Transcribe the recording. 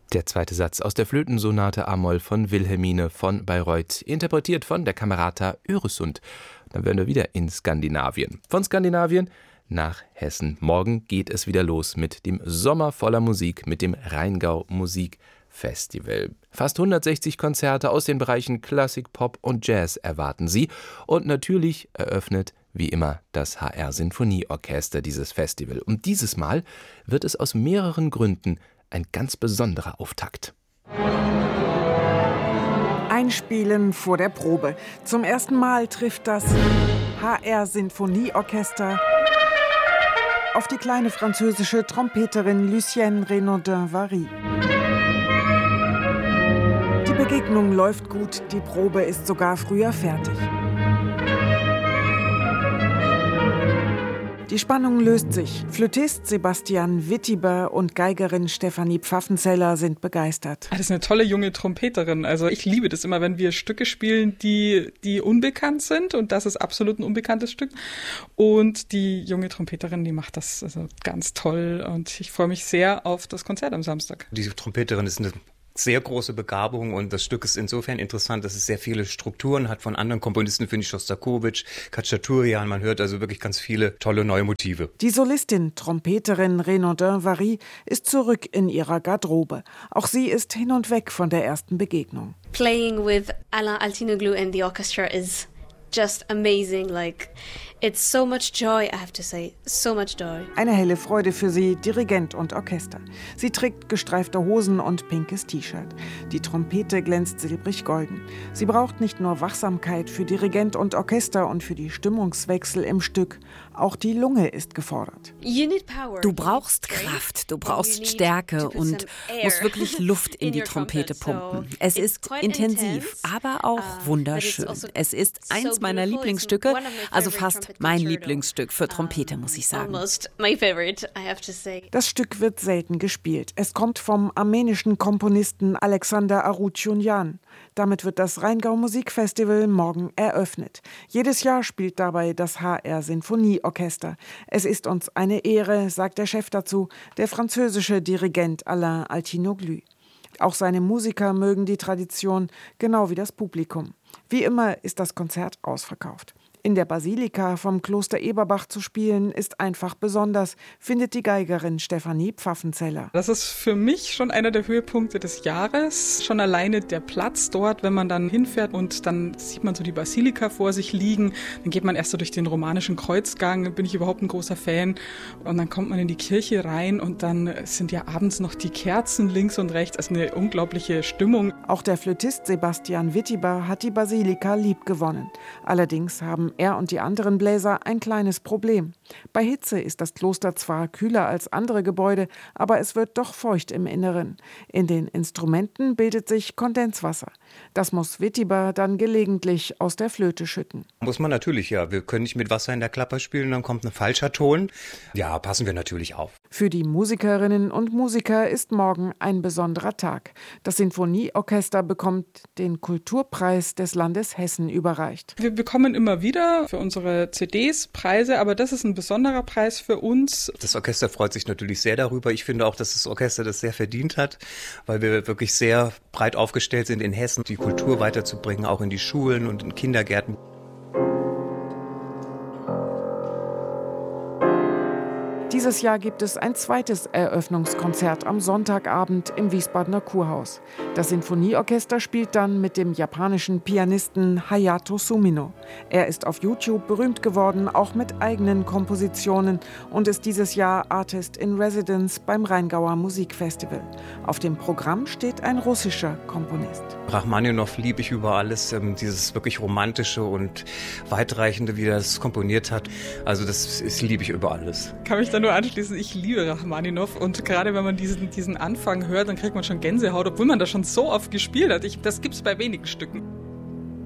Der zweite Satz aus der Flötensonate a-Moll von Wilhelmine von Bayreuth, interpretiert von der Camerata Öresund. Dann wären wir wieder in Skandinavien. Von Skandinavien nach Hessen. Morgen geht es wieder los mit dem Sommer voller Musik, mit dem Rheingau Musikfestival. Fast 160 Konzerte aus den Bereichen Klassik, Pop und Jazz erwarten Sie. Und natürlich eröffnet wie immer das HR Sinfonieorchester dieses Festival. Und dieses Mal wird es aus mehreren Gründen ein ganz besonderer Auftakt. Einspielen vor der Probe. Zum ersten Mal trifft das HR Sinfonieorchester auf die kleine französische Trompeterin Lucienne Renaudin-Vary. Die Begegnung läuft gut, die Probe ist sogar früher fertig. Die Spannung löst sich. Flötist Sebastian Wittiber und Geigerin Stefanie Pfaffenzeller sind begeistert. Das ist eine tolle junge Trompeterin. Also ich liebe das immer, wenn wir Stücke spielen, die unbekannt sind. Und das ist absolut ein unbekanntes Stück. Und die junge Trompeterin, die macht das also ganz toll. Und ich freue mich sehr auf das Konzert am Samstag. Diese Trompeterin ist eine sehr große Begabung und das Stück ist insofern interessant, dass es sehr viele Strukturen hat von anderen Komponisten, finde ich, Schostakowitsch, Khachaturian. Man hört also wirklich ganz viele tolle neue Motive. Die Solistin, Trompeterin Renaudin-Vary ist zurück in ihrer Garderobe. Auch sie ist hin und weg von der ersten Begegnung. Playing with Alain Altinoglu and the orchestra is just amazing. Like, it's so much joy, I have to say. So much joy. Eine helle Freude für sie, Dirigent und Orchester. Sie trägt gestreifte Hosen und pinkes T-Shirt. Die Trompete glänzt silbrig-golden. Sie braucht nicht nur Wachsamkeit für Dirigent und Orchester und für die Stimmungswechsel im Stück. Auch die Lunge ist gefordert. Du brauchst Kraft, du brauchst Stärke und musst wirklich Luft in die Trompete pumpen. Es ist intensiv, aber auch wunderschön. Es ist eins meiner Lieblingsstücke, also fast mein Lieblingsstück für Trompete, muss ich sagen. Das Stück wird selten gespielt. Es kommt vom armenischen Komponisten Alexander Arutyunjan. Damit wird das Rheingau Musikfestival morgen eröffnet. Jedes Jahr spielt dabei das HR Sinfonieorchester. Es ist uns eine Ehre, sagt der Chef dazu, der französische Dirigent Alain Altinoglu. Auch seine Musiker mögen die Tradition, genau wie das Publikum. Wie immer ist das Konzert ausverkauft. In der Basilika vom Kloster Eberbach zu spielen, ist einfach besonders, findet die Geigerin Stefanie Pfaffenzeller. Das ist für mich schon einer der Höhepunkte des Jahres. Schon alleine der Platz dort, wenn man dann hinfährt und dann sieht man so die Basilika vor sich liegen. Dann geht man erst so durch den romanischen Kreuzgang, bin ich überhaupt ein großer Fan. Und dann kommt man in die Kirche rein und dann sind ja abends noch die Kerzen links und rechts. Das ist eine unglaubliche Stimmung. Auch der Flötist Sebastian Wittiber hat die Basilika liebgewonnen. Allerdings haben er und die anderen Bläser ein kleines Problem. Bei Hitze ist das Kloster zwar kühler als andere Gebäude, aber es wird doch feucht im Inneren. In den Instrumenten bildet sich Kondenswasser. Das muss Wittiber dann gelegentlich aus der Flöte schütten. Muss man natürlich, ja. Wir können nicht mit Wasser in der Klapper spielen, dann kommt ein falscher Ton. Ja, passen wir natürlich auf. Für die Musikerinnen und Musiker ist morgen ein besonderer Tag. Das Sinfonieorchester bekommt den Kulturpreis des Landes Hessen überreicht. Wir bekommen immer wieder für unsere CDs Preise, aber das ist ein besonderer Preis für uns. Das Orchester freut sich natürlich sehr darüber. Ich finde auch, dass das Orchester das sehr verdient hat, weil wir wirklich sehr breit aufgestellt sind in Hessen, die Kultur weiterzubringen, auch in die Schulen und in Kindergärten. Dieses Jahr gibt es ein zweites Eröffnungskonzert am Sonntagabend im Wiesbadener Kurhaus. Das Sinfonieorchester spielt dann mit dem japanischen Pianisten Hayato Sumino. Er ist auf YouTube berühmt geworden, auch mit eigenen Kompositionen und ist dieses Jahr Artist in Residence beim Rheingauer Musikfestival. Auf dem Programm steht ein russischer Komponist. Rachmaninow liebe ich über alles, dieses wirklich romantische und weitreichende, wie er das komponiert hat. Also das liebe ich über alles. Kann mich da nur anschließen, ich liebe Rachmaninow und gerade wenn man diesen Anfang hört, dann kriegt man schon Gänsehaut, obwohl man das schon so oft gespielt hat. Das gibt's bei wenigen Stücken.